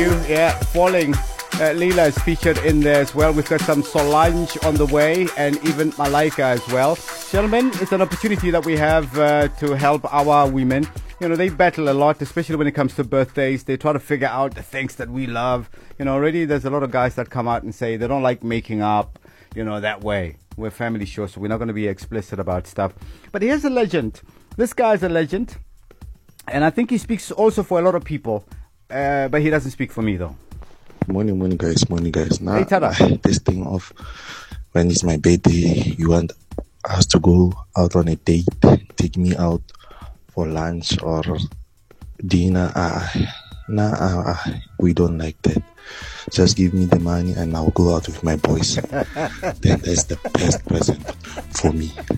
you. Yeah, Falling. Leela is featured in there as well. We've got some Solange on the way and even Malaika as well. Gentlemen, it's an opportunity that we have to help our women. You know, they battle a lot, especially when it comes to birthdays. They try to figure out the things that we love. You know, already there's a lot of guys that come out and say they don't like making up, you know, that way. We're family show, so we're not going to be explicit about stuff. But here's a legend. This guy's a legend. And I think he speaks also for a lot of people. But he doesn't speak for me, though. Morning, guys. Now, Hey, this thing of when it's my birthday, you want us to go out on a date, take me out for lunch or dinner. We don't like that. Just give me the money and I'll go out with my boys. Then that's the best present for me.